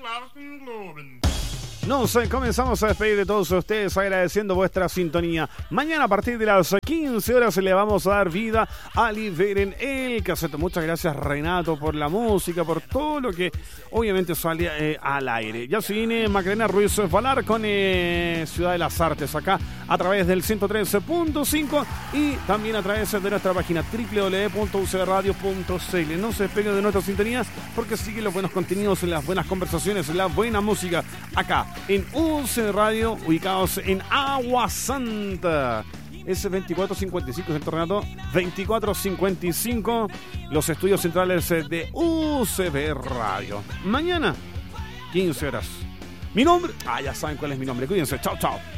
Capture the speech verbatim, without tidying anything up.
Nos comenzamos a despedir de todos ustedes agradeciendo vuestra sintonía. Mañana a partir de las quince horas le vamos a dar vida a Liberen el Cassette. Muchas gracias, Renato, por la música, por todo lo que obviamente sale eh, al aire. Ya se viene Macarena Ruiz Valar con eh, Ciudad de las Artes acá a través del ciento trece punto cinco y también a través de nuestra página doble u doble u doble u punto u c b radio punto c l. No se despeguen de nuestras sintonías porque siguen los buenos contenidos, las buenas conversaciones, la buena música acá en U C Radio, ubicados en Agua Santa. Es veinticuatro cincuenta y cinco, ¿cierto, Renato? veinticuatro cincuenta y cinco, los estudios centrales de U C B Radio. Mañana, quince horas. Mi nombre, ah, ya saben cuál es mi nombre. Cuídense, chao, chao.